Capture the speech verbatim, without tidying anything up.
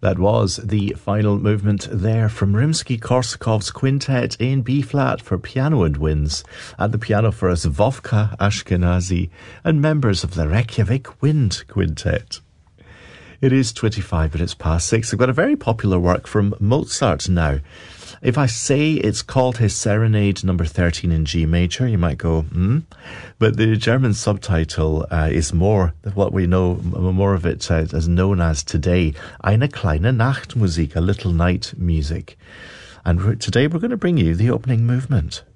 That was the final movement there from Rimsky-Korsakov's quintet in B-flat for piano and winds. At the piano for us, Vovka Ashkenazi and members of the Reykjavik Wind Quintet. It is twenty-five minutes past six. I've got a very popular work from Mozart now. If I say it's called his Serenade number thirteen in G major, you might go, hmm? But the German subtitle uh, is more what we know, more of it uh, as known as today, Eine kleine Nachtmusik, a little night music. And we're, today we're going to bring you the opening movement.